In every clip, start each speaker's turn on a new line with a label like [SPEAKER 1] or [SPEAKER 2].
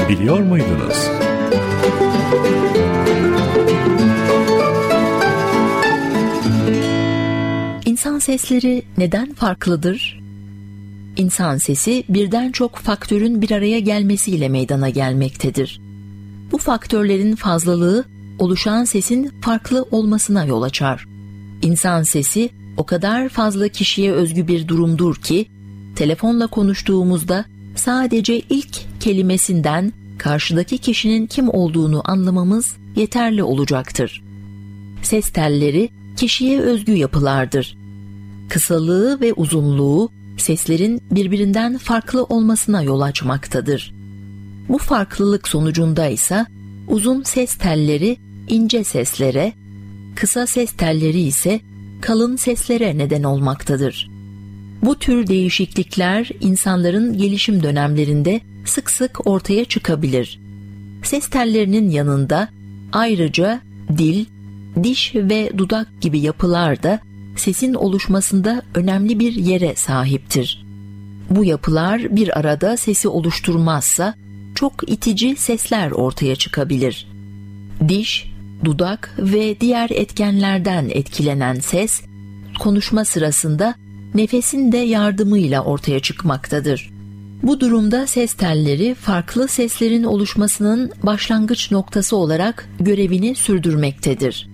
[SPEAKER 1] Biliyor muydunuz?
[SPEAKER 2] İnsan sesleri neden farklıdır? İnsan sesi birden çok faktörün bir araya gelmesiyle meydana gelmektedir. Bu faktörlerin fazlalığı oluşan sesin farklı olmasına yol açar. İnsan sesi o kadar fazla kişiye özgü bir durumdur ki, telefonla konuştuğumuzda sadece ilk kelimesinden karşıdaki kişinin kim olduğunu anlamamız yeterli olacaktır. Ses telleri kişiye özgü yapılardır. Kısalığı ve uzunluğu seslerin birbirinden farklı olmasına yol açmaktadır. Bu farklılık sonucunda ise uzun ses telleri ince seslere, kısa ses telleri ise kalın seslere neden olmaktadır. Bu tür değişiklikler insanların gelişim dönemlerinde sık sık ortaya çıkabilir. Ses tellerinin yanında ayrıca dil, diş ve dudak gibi yapılar da sesin oluşmasında önemli bir yere sahiptir. Bu yapılar bir arada sesi oluşturmazsa çok itici sesler ortaya çıkabilir. Diş, dudak ve diğer etkenlerden etkilenen ses, konuşma sırasında nefesin de yardımıyla ortaya çıkmaktadır. Bu durumda ses telleri farklı seslerin oluşmasının başlangıç noktası olarak görevini sürdürmektedir.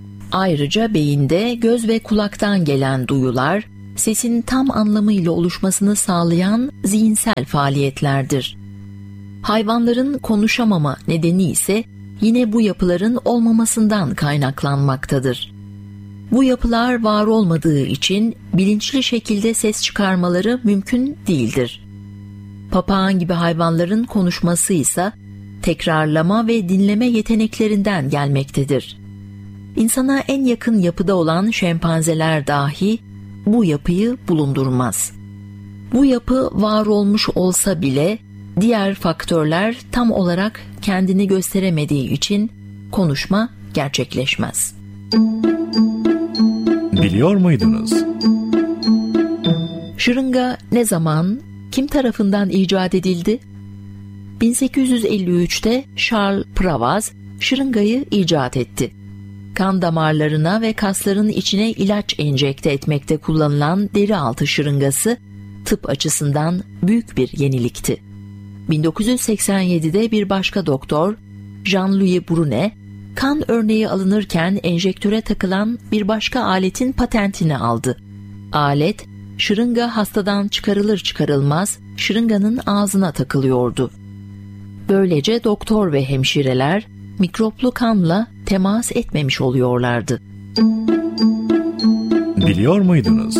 [SPEAKER 2] Ayrıca beyinde göz ve kulaktan gelen duyular, sesin tam anlamıyla oluşmasını sağlayan zihinsel faaliyetlerdir. Hayvanların konuşamama nedeni ise yine bu yapıların olmamasından kaynaklanmaktadır. Bu yapılar var olmadığı için bilinçli şekilde ses çıkarmaları mümkün değildir. Papağan gibi hayvanların konuşması ise tekrarlama ve dinleme yeteneklerinden gelmektedir. İnsana en yakın yapıda olan şempanzeler dahi bu yapıyı bulundurmaz. Bu yapı var olmuş olsa bile diğer faktörler tam olarak kendini gösteremediği için konuşma gerçekleşmez.
[SPEAKER 1] Biliyor muydunuz?
[SPEAKER 2] Şırınga ne zaman, kim tarafından icat edildi? 1853'te Charles Pravaz şırıngayı icat etti. Kan damarlarına ve kasların içine ilaç enjekte etmekte kullanılan deri altı şırıngası tıp açısından büyük bir yenilikti. 1987'de bir başka doktor, Jean-Louis Brunet, kan örneği alınırken enjektöre takılan bir başka aletin patentini aldı. Alet, şırınga hastadan çıkarılır çıkarılmaz şırınganın ağzına takılıyordu. Böylece doktor ve hemşireler mikroplu kanla temas etmemiş oluyorlardı.
[SPEAKER 1] Biliyor muydunuz?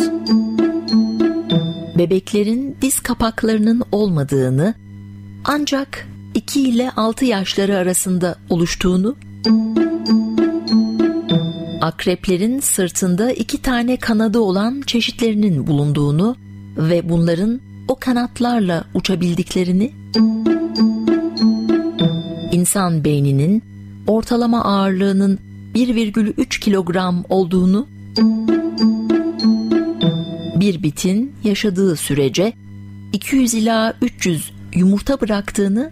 [SPEAKER 2] Bebeklerin diz kapaklarının olmadığını, ancak 2 ile 6 yaşları arasında oluştuğunu, akreplerin sırtında 2 tane kanadı olan çeşitlerinin bulunduğunu ve bunların o kanatlarla uçabildiklerini, İnsan beyninin ortalama ağırlığının 1,3 kilogram olduğunu, bir bitin yaşadığı sürece 200 ila 300 yumurta bıraktığını,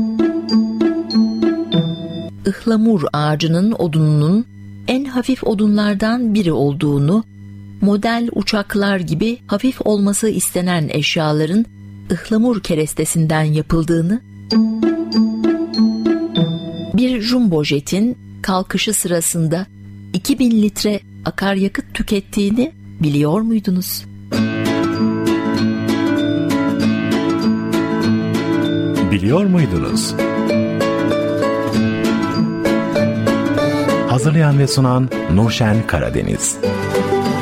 [SPEAKER 2] ıhlamur ağacının odununun en hafif odunlardan biri olduğunu, model uçaklar gibi hafif olması istenen eşyaların ıhlamur kerestesinden yapıldığını, bir jumbo jetin kalkışı sırasında 2000 litre akaryakıt tükettiğini biliyor muydunuz?
[SPEAKER 1] Biliyor muydunuz? Hazırlayan ve sunan Nurşen Karadeniz.